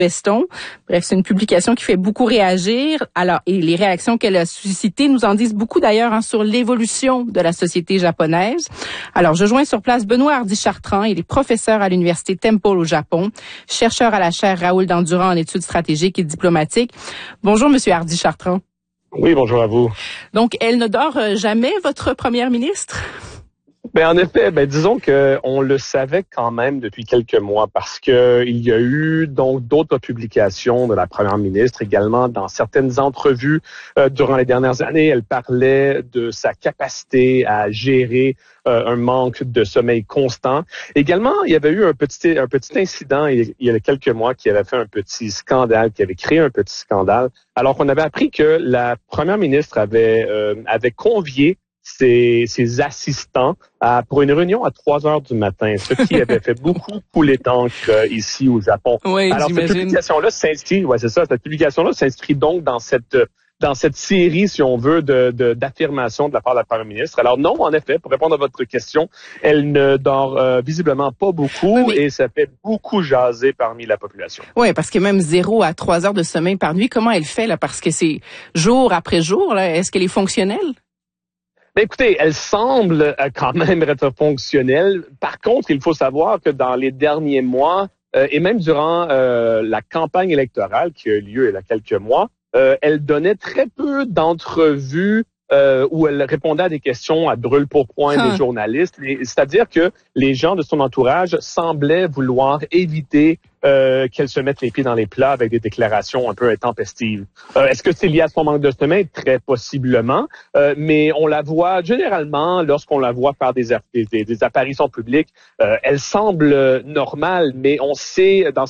Beston. Bref, c'est une publication qui fait beaucoup réagir. Alors, et les réactions qu'elle a suscitées nous en disent beaucoup d'ailleurs sur l'évolution de la société japonaise. Alors, je joins sur place Benoît Hardy-Chartrand. Il est professeur à l'université Temple au Japon, chercheur à la chaire Raoul Dandurand en études stratégiques et diplomatiques. Bonjour, Monsieur Hardy-Chartrand. Oui, bonjour à vous. Donc, elle ne dort jamais, votre première ministre? En effet, disons que on le savait quand même depuis quelques mois parce que il y a eu donc d'autres publications de la première ministre également dans certaines entrevues durant les dernières années. Elle parlait de sa capacité à gérer un manque de sommeil constant. Également, il y avait eu un petit incident il y a quelques mois qui avait fait un petit scandale, qui avait créé un petit scandale. Alors qu'on avait appris que la première ministre avait convié ses assistants pour une réunion à 3 heures du matin, ce qui avait fait beaucoup couler d'encre ici au Japon. Oui, alors j'imagine. cette publication-là s'inscrit donc dans cette série, si on veut, d'affirmations de la part de la première ministre. Alors non, en effet, pour répondre à votre question, elle ne dort visiblement pas beaucoup et ça fait beaucoup jaser parmi la population. Oui, parce que même 0 à 3 heures de sommeil par nuit, comment elle fait là? Parce que c'est jour après jour, là. Est-ce qu'elle est fonctionnelle? Écoutez, elle semble quand même être fonctionnelle. Par contre, il faut savoir que dans les derniers mois, et même durant la campagne électorale qui a eu lieu il y a quelques mois, elle donnait très peu d'entrevues où elle répondait à des questions à brûle-pourpoint des journalistes. C'est-à-dire que les gens de son entourage semblaient vouloir éviter qu'elle se mette les pieds dans les plats avec des déclarations un peu intempestives. Est-ce que c'est lié à son manque de sommeil? Très possiblement. Mais on la voit généralement, lorsqu'on la voit faire des apparitions publiques, elle semble normale, mais on sait dans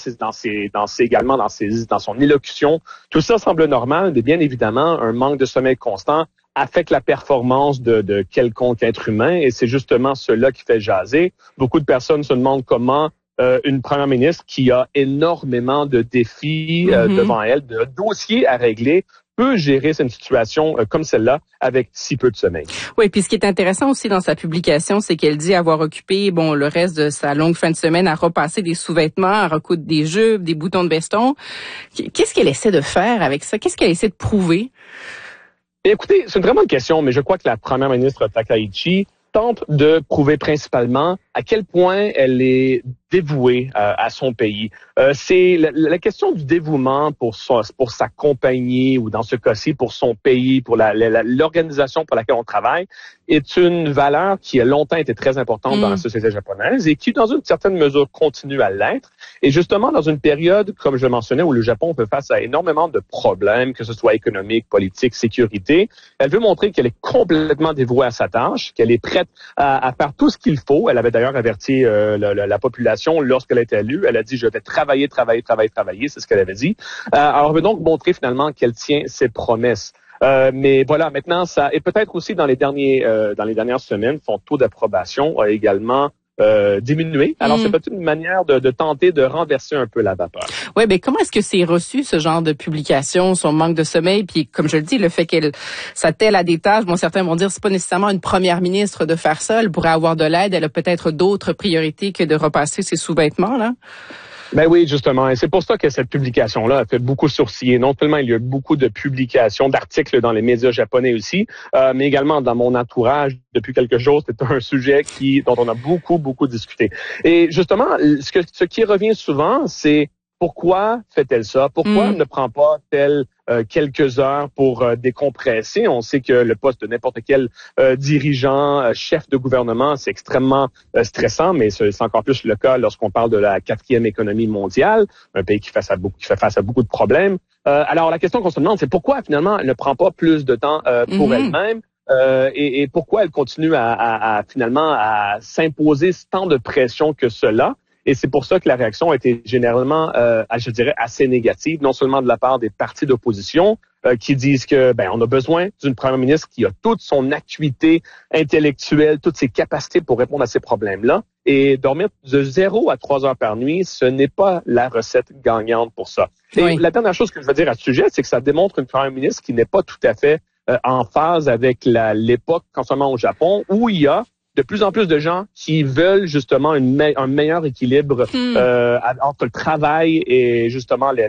son élocution, tout ça semble normal, mais bien évidemment, un manque de sommeil constant affecte la performance de quelconque être humain et c'est justement cela qui fait jaser. Beaucoup de personnes se demandent comment une première ministre qui a énormément de défis devant elle, de dossiers à régler, peut gérer cette situation comme celle-là avec si peu de sommeil. Oui, puis ce qui est intéressant aussi dans sa publication, c'est qu'elle dit avoir occupé le reste de sa longue fin de semaine à repasser des sous-vêtements, à recoudre des jupes, des boutons de veston. Qu'est-ce qu'elle essaie de faire avec ça? Qu'est-ce qu'elle essaie de prouver? Écoutez, c'est une très bonne question, mais je crois que la première ministre Takaichi tente de prouver principalement à quel point elle est dévouée à son pays. C'est la question du dévouement pour sa compagnie ou dans ce cas-ci pour son pays, pour l'organisation pour laquelle on travaille, est une valeur qui a longtemps été très importante dans la société japonaise et qui, dans une certaine mesure, continue à l'être. Et justement, dans une période, comme je le mentionnais, où le Japon fait face à énormément de problèmes, que ce soit économique, politique, sécurité, elle veut montrer qu'elle est complètement dévouée à sa tâche, qu'elle est prête à faire tout ce qu'il faut. Elle avait d'ailleurs averti la population lorsqu'elle a été élue. Elle a dit « je vais travailler », c'est ce qu'elle avait dit. Alors, elle veut donc montrer finalement qu'elle tient ses promesses. Mais voilà, maintenant, ça et peut-être aussi dans les dernières semaines, son taux d'approbation a également diminué. Alors, c'est peut-être une manière de tenter de renverser un peu la vapeur. Oui, mais comment est-ce que c'est reçu, ce genre de publication, son manque de sommeil, puis comme je le dis, le fait qu'elle s'attelle à des tâches, certains vont dire c'est pas nécessairement une première ministre de faire ça, elle pourrait avoir de l'aide, elle a peut-être d'autres priorités que de repasser ses sous-vêtements, là? Oui, justement. Et c'est pour ça que cette publication-là a fait beaucoup sourciller. Non seulement il y a eu beaucoup de publications, d'articles dans les médias japonais aussi, mais également dans mon entourage depuis quelques jours. C'est un sujet dont on a beaucoup discuté. Et justement, ce qui revient souvent, c'est pourquoi fait-elle ça? Pourquoi elle ne prend pas quelques heures pour décompresser? On sait que le poste de n'importe quel dirigeant, chef de gouvernement, c'est extrêmement stressant, mais c'est encore plus le cas lorsqu'on parle de la 4e économie mondiale, un pays qui fait face à beaucoup de problèmes. Alors la question qu'on se demande, c'est pourquoi finalement elle ne prend pas plus de temps pour elle-même? Et pourquoi elle continue finalement à s'imposer tant de pression que cela? Et c'est pour ça que la réaction a été généralement, je dirais, assez négative, non seulement de la part des partis d'opposition qui disent que on a besoin d'une première ministre qui a toute son acuité intellectuelle, toutes ses capacités pour répondre à ces problèmes-là. Et dormir de 0 à 3 heures par nuit, ce n'est pas la recette gagnante pour ça. Et la dernière chose que je veux dire à ce sujet, c'est que ça démontre une première ministre qui n'est pas tout à fait en phase avec l'époque, en ce moment au Japon, où il y a de plus en plus de gens qui veulent justement un meilleur équilibre entre le travail et justement